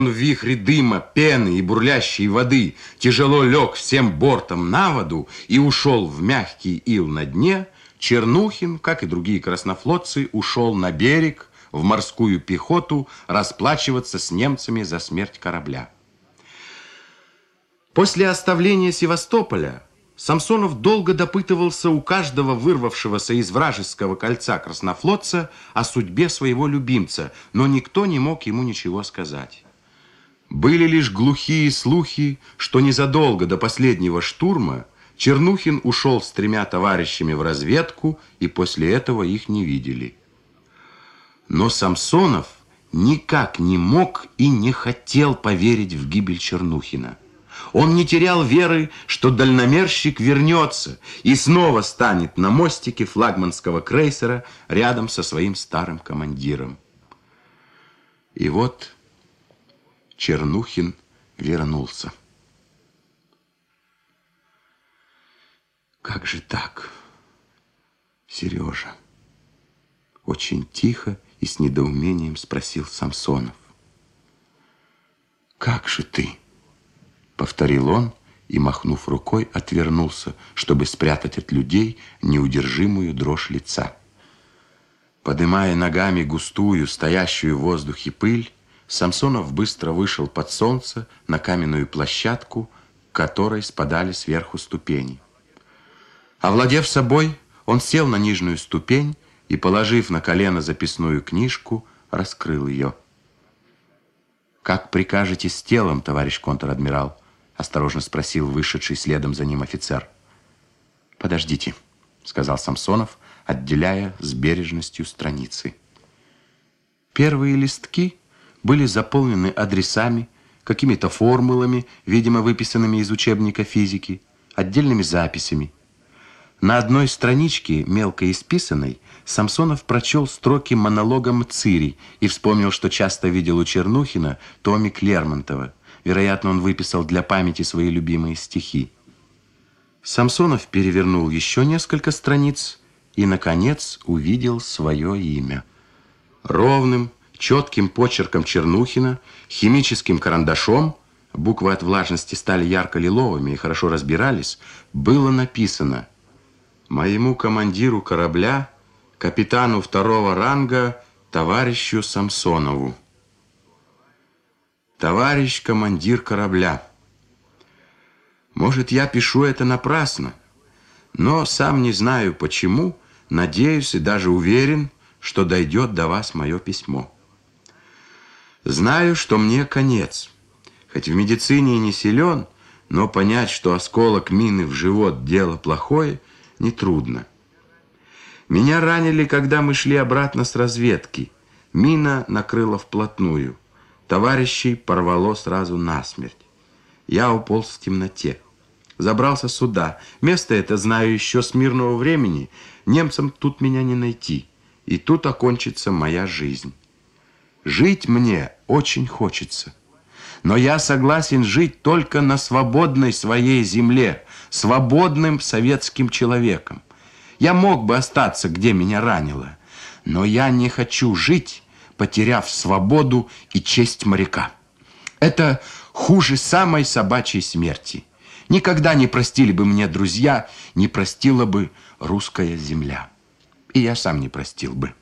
В вихре дыма, пены и бурлящей воды тяжело лег всем бортом на воду и ушел в мягкий ил на дне, Чернухин, как и другие краснофлотцы, ушел на берег в морскую пехоту расплачиваться с немцами за смерть корабля. После оставления Севастополя Самсонов долго допытывался у каждого вырвавшегося из вражеского кольца краснофлотца о судьбе своего любимца, но никто не мог ему ничего сказать. Были лишь глухие слухи, что незадолго до последнего штурма Чернухин ушел с 3 товарищами в разведку, и после этого их не видели. Но Самсонов никак не мог и не хотел поверить в гибель Чернухина. Он не терял веры, что дальномерщик вернется и снова станет на мостике флагманского крейсера рядом со своим старым командиром. И вот Чернухин вернулся. Как же так, Сережа? Очень тихо и с недоумением спросил Самсонов. Как же ты? Повторил он и, махнув рукой, отвернулся, чтобы спрятать от людей неудержимую дрожь лица. Подымая ногами густую, стоящую в воздухе пыль, Самсонов быстро вышел под солнце на каменную площадку, к которой спадали сверху ступени. Овладев собой, он сел на нижнюю ступень и, положив на колено записную книжку, раскрыл ее. «Как прикажете с телом, товарищ контр-адмирал?» — осторожно спросил вышедший следом за ним офицер. «Подождите», — сказал Самсонов, отделяя с бережностью страницы. Первые листки были заполнены адресами, какими-то формулами, видимо, выписанными из учебника физики, отдельными записями. На одной страничке, мелко исписанной, Самсонов прочел строки монолога Мцири и вспомнил, что часто видел у Чернухина томик Лермонтова. Вероятно, он выписал для памяти свои любимые стихи. Самсонов перевернул еще несколько страниц и, наконец, увидел свое имя. Ровным, четким почерком Чернухина, химическим карандашом, буквы от влажности стали ярко-лиловыми и хорошо разбирались, было написано: «Моему командиру корабля, капитану 2-го ранга, товарищу Самсонову». Товарищ командир корабля. Может, я пишу это напрасно, но сам не знаю почему, надеюсь и даже уверен, что дойдет до вас мое письмо. Знаю, что мне конец. Хоть в медицине и не силен, но понять, что осколок мины в живот дело плохое, нетрудно. Меня ранили, когда мы шли обратно с разведки. Мина накрыла вплотную. Товарищей порвало сразу насмерть. Я уполз в темноте. Забрался сюда. Место это знаю еще с мирного времени. Немцам тут меня не найти. И тут окончится моя жизнь. Жить мне очень хочется. Но я согласен жить только на свободной своей земле, свободным советским человеком. Я мог бы остаться, где меня ранило, но я не хочу жить, потеряв свободу и честь моряка. Это хуже самой собачьей смерти. Никогда не простили бы мне друзья, не простила бы русская земля. И я сам не простил бы.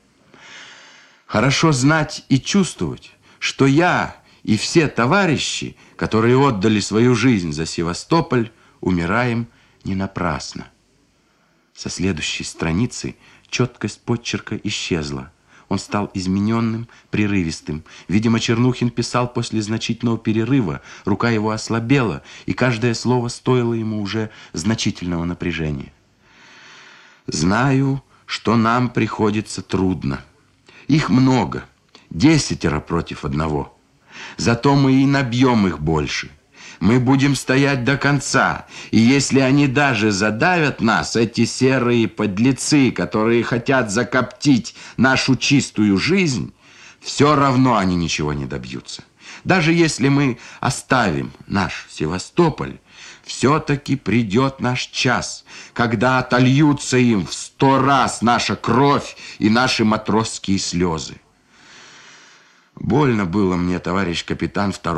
Хорошо знать и чувствовать, что я и все товарищи, которые отдали свою жизнь за Севастополь, умираем не напрасно. Со следующей страницы четкость подчерка исчезла. Он стал измененным, прерывистым. Видимо, Чернухин писал после значительного перерыва, рука его ослабела, и каждое слово стоило ему уже значительного напряжения. Знаю, что нам приходится трудно. Их много, 10 против 1. Зато мы и набьем их больше. Мы будем стоять до конца, и если они даже задавят нас, эти серые подлецы, которые хотят закоптить нашу чистую жизнь, все равно они ничего не добьются. Даже если мы оставим наш Севастополь, все-таки придет наш час, когда отольются им в 100 раз наша кровь и наши матросские слезы. Больно было мне, товарищ капитан,